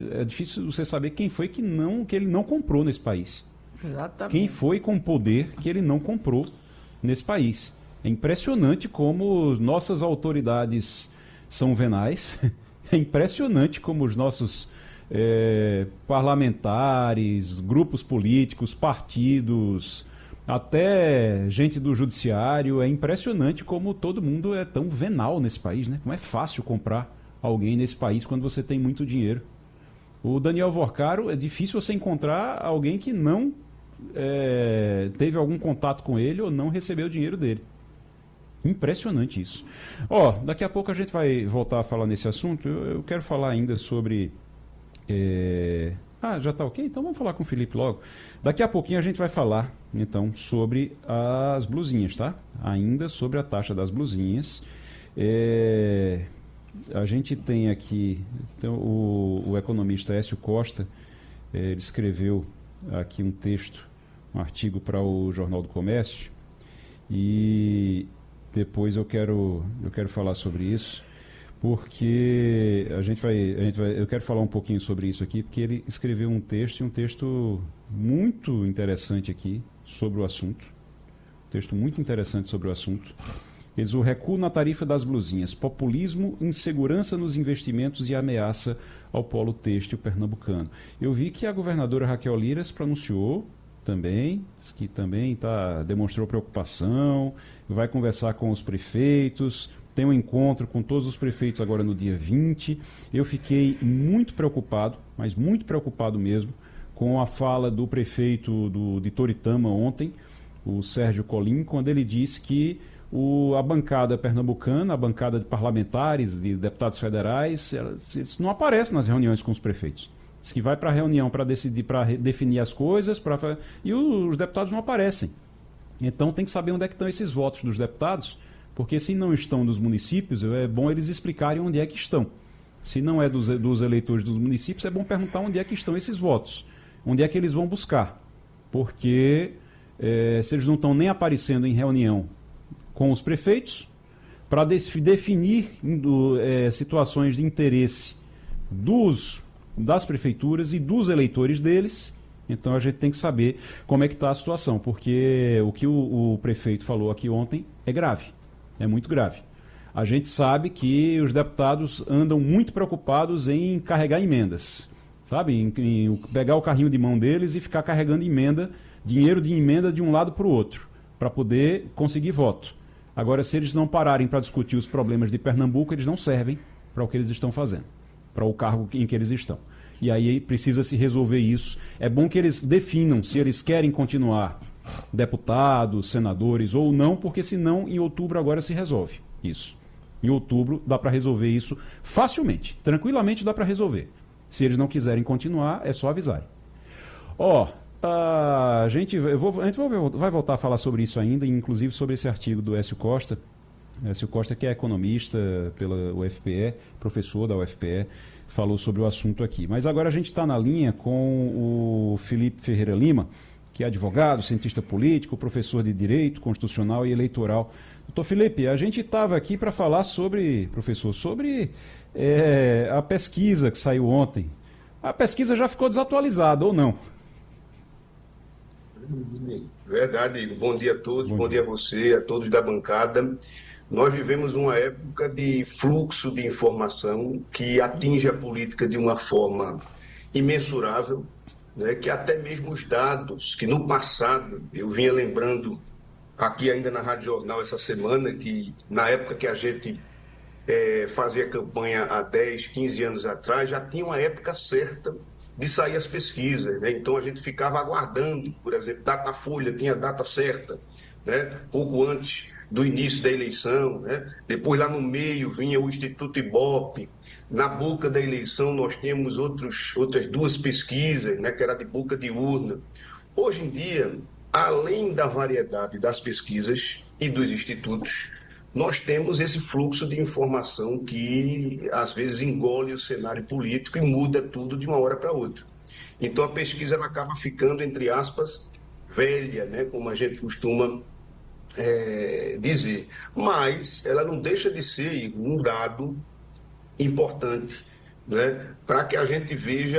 É difícil você saber quem foi que ele não comprou nesse país. Exatamente. Quem foi com poder que ele não comprou nesse país. É impressionante como nossas autoridades são venais. É impressionante como os nossos parlamentares, grupos políticos, partidos, até gente do judiciário. É impressionante como todo mundo é tão venal nesse país, né? Como é fácil comprar alguém nesse país quando você tem muito dinheiro. O Daniel Vorcaro, é difícil você encontrar alguém que não teve algum contato com ele ou não recebeu o dinheiro dele. Impressionante isso. Daqui a pouco a gente vai voltar a falar nesse assunto. Eu quero falar ainda sobre... já está ok? Então vamos falar com o Felipe logo. Daqui a pouquinho a gente vai falar, então, sobre as blusinhas, tá? Ainda sobre a taxa das blusinhas. A gente tem aqui então, o economista Écio Costa, ele escreveu aqui um texto, um artigo para o Jornal do Comércio, e depois eu quero falar sobre isso, porque eu quero falar um pouquinho sobre isso aqui, porque ele escreveu um texto muito interessante aqui sobre o assunto, Ele diz: o recuo na tarifa das blusinhas, populismo, insegurança nos investimentos e ameaça ao polo têxtil pernambucano. Eu vi que a governadora Raquel Lira se pronunciou também, que também demonstrou preocupação, vai conversar com os prefeitos, tem um encontro com todos os prefeitos agora no dia 20. Eu fiquei muito preocupado, mas muito preocupado mesmo, com a fala do prefeito de Toritama ontem, o Sérgio Colim, quando ele disse que a bancada pernambucana, a bancada de parlamentares, de deputados federais, eles não aparecem nas reuniões com os prefeitos. Diz que vai para a reunião para decidir, para definir as coisas, e os deputados não aparecem. Então tem que saber onde é que estão esses votos dos deputados, porque se não estão nos municípios, é bom eles explicarem onde é que estão. Se não é dos eleitores dos municípios, é bom perguntar onde é que estão esses votos, onde é que eles vão buscar. Porque se eles não estão nem aparecendo em reunião com os prefeitos, para definir situações de interesse das prefeituras e dos eleitores deles, então a gente tem que saber como é que está a situação, porque o que o prefeito falou aqui ontem é grave, é muito grave. A gente sabe que os deputados andam muito preocupados em carregar emendas, sabe? Em pegar o carrinho de mão deles e ficar carregando dinheiro de emenda de um lado para o outro, para poder conseguir voto. Agora, se eles não pararem para discutir os problemas de Pernambuco, eles não servem para o que eles estão fazendo, para o cargo em que eles estão. E aí precisa se resolver isso. É bom que eles definam se eles querem continuar deputados, senadores ou não, porque senão em outubro agora se resolve isso. Em outubro dá para resolver isso facilmente, tranquilamente dá para resolver. Se eles não quiserem continuar, é só avisarem. A gente vai voltar a falar sobre isso ainda, inclusive sobre esse artigo do Écio Costa. Écio Costa, que é economista pela UFPE, professor da UFPE, falou sobre o assunto aqui. Mas agora a gente está na linha com o Felipe Ferreira Lima, que é advogado, cientista político, professor de Direito Constitucional e Eleitoral. Doutor Felipe, a gente estava aqui para falar sobre a pesquisa que saiu ontem. A pesquisa já ficou desatualizada, ou não? Verdade, bom dia a todos, bom dia a você, a todos da bancada. Nós vivemos uma época de fluxo de informação que atinge a política de uma forma imensurável, né, que até mesmo os dados, que no passado, eu vinha lembrando aqui ainda na Rádio Jornal essa semana, que na época que a gente fazia campanha há 10, 15 anos atrás, já tinha uma época certa de sair as pesquisas, né? Então a gente ficava aguardando, por exemplo, Datafolha tinha a data certa, né? Pouco antes do início da eleição, né? Depois lá no meio vinha o Instituto Ibope, na boca da eleição nós tínhamos outras duas pesquisas, né? Que era de boca de urna. Hoje em dia, além da variedade das pesquisas e dos institutos, nós temos esse fluxo de informação que, às vezes, engole o cenário político e muda tudo de uma hora para outra. Então, a pesquisa ela acaba ficando, entre aspas, velha, né, como a gente costuma dizer. Mas ela não deixa de ser um dado importante, né, para que a gente veja